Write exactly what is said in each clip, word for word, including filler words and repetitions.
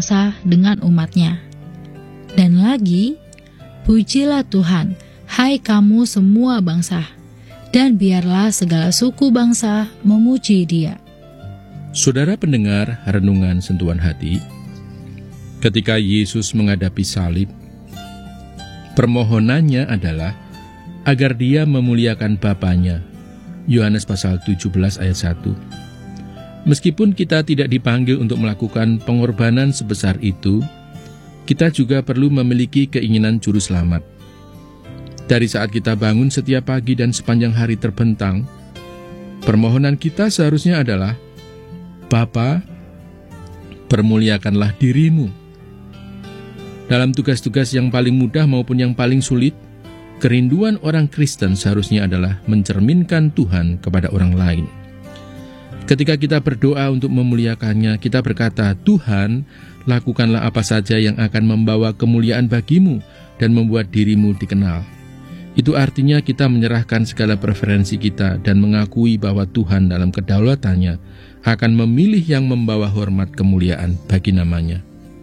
bangsa dengan umatnya. Dan lagi, pujilah Tuhan, hai kamu semua bangsa, dan biarlah segala suku bangsa memuji Dia. Saudara pendengar renungan sentuhan hati, ketika Yesus menghadapi salib, permohonannya adalah agar Dia memuliakan Bapanya. Yohanes pasal tujuh belas ayat satu. Meskipun kita tidak dipanggil untuk melakukan pengorbanan sebesar itu, kita juga perlu memiliki keinginan juru selamat. Dari saat kita bangun setiap pagi dan sepanjang hari terbentang, permohonan kita seharusnya adalah, Bapa, permuliakanlah dirimu. Dalam tugas-tugas yang paling mudah maupun yang paling sulit, kerinduan orang Kristen seharusnya adalah mencerminkan Tuhan kepada orang lain. Ketika kita berdoa untuk memuliakannya, kita berkata, Tuhan, lakukanlah apa saja yang akan membawa kemuliaan bagimu dan membuat dirimu dikenal. Itu artinya kita menyerahkan segala preferensi kita dan mengakui bahwa Tuhan dalam kedaulatannya akan memilih yang membawa hormat kemuliaan bagi namanya.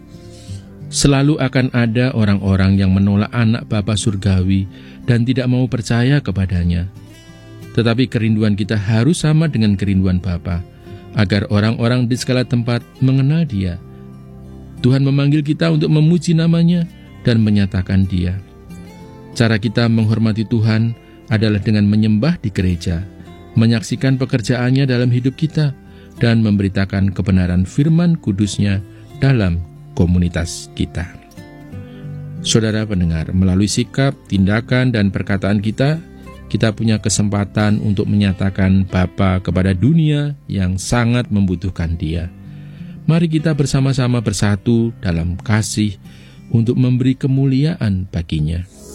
Selalu akan ada orang-orang yang menolak anak Bapa surgawi dan tidak mau percaya kepadanya. Tetapi kerinduan kita harus sama dengan kerinduan Bapa, agar orang-orang di segala tempat mengenal Dia. Tuhan memanggil kita untuk memuji namanya dan menyatakan Dia. Cara kita menghormati Tuhan adalah dengan menyembah di gereja, menyaksikan pekerjaannya dalam hidup kita, dan memberitakan kebenaran firman kudusnya dalam komunitas kita. Saudara pendengar, melalui sikap, tindakan, dan perkataan kita, kita punya kesempatan untuk menyatakan Bapa kepada dunia yang sangat membutuhkan Dia. Mari kita bersama-sama bersatu dalam kasih untuk memberi kemuliaan baginya.